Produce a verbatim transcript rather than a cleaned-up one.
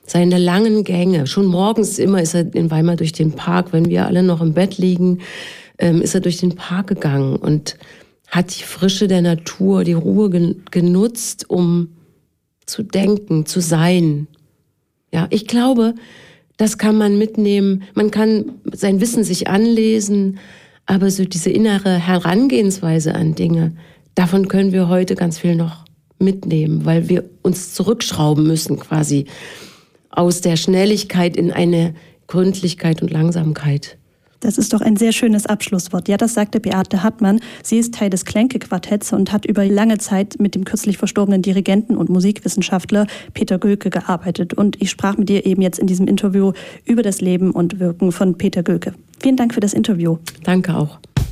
seine langen Gänge. Schon morgens immer ist er in Weimar durch den Park, wenn wir alle noch im Bett liegen, ähm, ist er durch den Park gegangen und hat die Frische der Natur, die Ruhe gen- genutzt, um zu denken, zu sein. Ja, ich glaube, das kann man mitnehmen. Man kann sein Wissen sich anlesen, aber so diese innere Herangehensweise an Dinge, davon können wir heute ganz viel noch mitnehmen, weil wir uns zurückschrauben müssen quasi aus der Schnelligkeit in eine Gründlichkeit und Langsamkeit. Das ist doch ein sehr schönes Abschlusswort. Ja, das sagte Beate Hartmann. Sie ist Teil des Klenke-Quartetts und hat über lange Zeit mit dem kürzlich verstorbenen Dirigenten und Musikwissenschaftler Peter Göke gearbeitet. Und ich sprach mit ihr eben jetzt in diesem Interview über das Leben und Wirken von Peter Göke. Vielen Dank für das Interview. Danke auch.